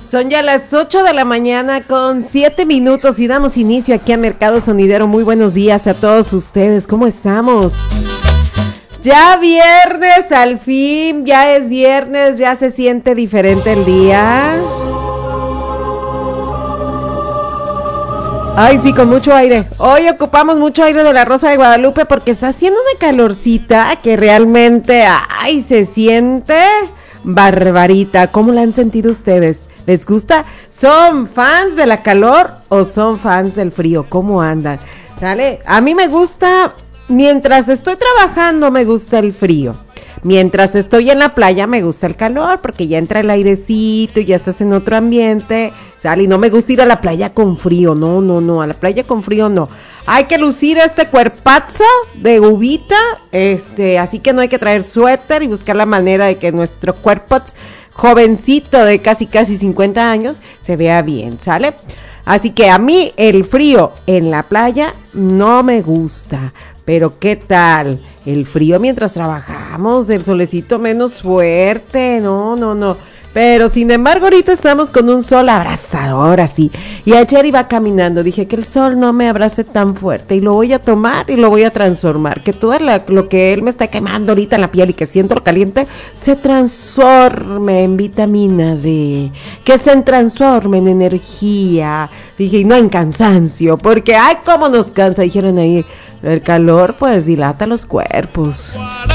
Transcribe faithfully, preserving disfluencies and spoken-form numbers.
Son ya las ocho de la mañana con siete minutos y damos inicio aquí a Mercado Sonidero. Muy buenos días a todos ustedes, ¿cómo estamos? Ya viernes, al fin, ya es viernes, ya se siente diferente el día. Ay, sí, con mucho aire. Hoy ocupamos mucho aire de la Rosa de Guadalupe porque está haciendo una calorcita que realmente, ay, se siente barbarita. ¿Cómo la han sentido ustedes? ¿Les gusta? ¿Son fans de la calor o son fans del frío? ¿Cómo andan? ¿Sale? A mí me gusta, mientras estoy trabajando me gusta el frío. Mientras estoy en la playa me gusta el calor porque ya entra el airecito y ya estás en otro ambiente. ¿Sale? Y no me gusta ir a la playa con frío, no, no, no, a la playa con frío no. Hay que lucir este cuerpazo de uvita, este, así que no hay que traer suéter y buscar la manera de que nuestro cuerpo jovencito de casi casi cincuenta años se vea bien, ¿sale? Así que a mí el frío en la playa no me gusta, pero ¿qué tal? El frío mientras trabajamos, el solecito menos fuerte, no, no, no. Pero sin embargo ahorita estamos con un sol abrasador así, y ayer iba caminando, dije que el sol no me abrace tan fuerte y lo voy a tomar y lo voy a transformar, que todo la, lo que él me está quemando ahorita en la piel y que siento lo caliente, se transforme en vitamina D, que se transforme en energía, dije, y no en cansancio, porque ay, cómo nos cansa, dijeron ahí, el calor pues dilata los cuerpos.